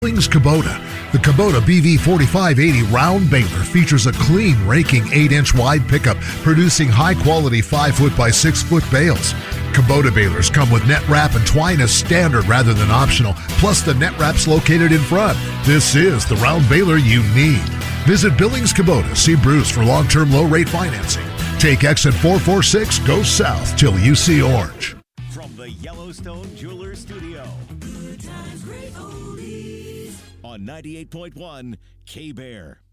Billings Kubota. The Kubota BV4580 round baler features a clean raking 8-inch wide pickup, producing high-quality 5-foot by 6-foot bales. Kubota balers come with net wrap and twine as standard rather than optional, plus the net wrap's located in front. This is the round baler you need. Visit Billings Kubota. See Bruce for long-term low-rate financing. Take exit 446, go south till you see orange. From the Yellowstone Jewelers Studio. On 98.1 K-Bear.